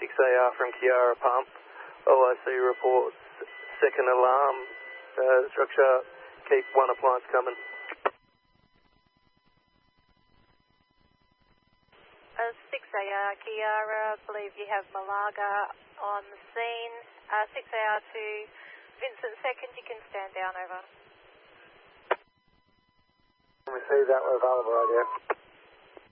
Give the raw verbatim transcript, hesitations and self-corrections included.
six A R from Kiara Pump. O I C reports second alarm uh, structure. Keep one appliance coming. Uh, six A R Kiara, believe you have Malaga on the scene. Uh, six A R to Vincent second, you can stand down, over. Receive that, we're available, radio.